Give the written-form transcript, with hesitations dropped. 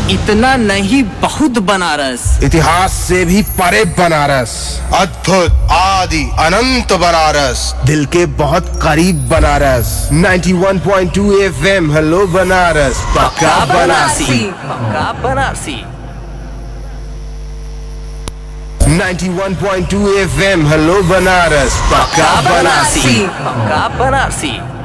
इतना नहीं बहुत बनारस, इतिहास से भी परे बनारस, अद्भुत आदि अनंत बनारस, दिल के बहुत करीब बनारस। 91.2 FM हेलो बनारस, पक्का बनारसी। पक्का बनारसी। 91.2 FM हेलो बनारस, पक्का बनारसी। पक्का बनारसी।